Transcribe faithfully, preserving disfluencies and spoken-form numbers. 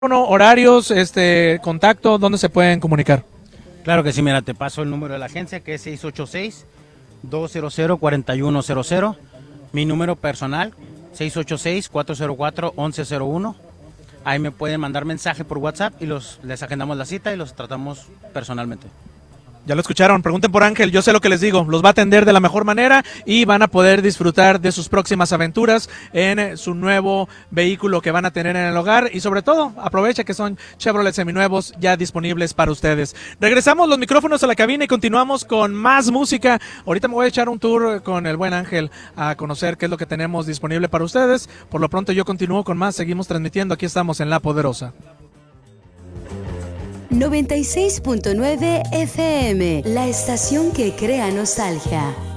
horarios, este, contacto, ¿dónde se pueden comunicar? Claro que sí, mira, te paso el número de la agencia que es seis ocho seis, dos cero cero, cuatro uno cero cero. Mi número personal, seis ocho seis, cuatro cero cuatro, once cero uno. Ahí me pueden mandar mensaje por WhatsApp y los les agendamos la cita y los tratamos personalmente. Ya lo escucharon, pregunten por Ángel, yo sé lo que les digo, los va a atender de la mejor manera y van a poder disfrutar de sus próximas aventuras en su nuevo vehículo que van a tener en el hogar y sobre todo aprovecha que son Chevrolet seminuevos ya disponibles para ustedes. Regresamos los micrófonos a la cabina y continuamos con más música. Ahorita me voy a echar un tour con el buen Ángel a conocer qué es lo que tenemos disponible para ustedes. Por lo pronto yo continúo con más, seguimos transmitiendo, aquí estamos en La Poderosa. noventa y seis punto nueve F M, la estación que crea nostalgia.